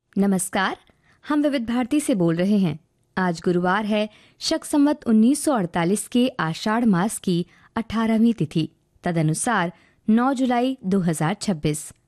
नमस्कार। हम विविध भारती से बोल रहे हैं। आज गुरुवार है, शक संवत 1948 के आषाढ़ मास की 18वीं तिथि, तदनुसार 9 जुलाई 2026।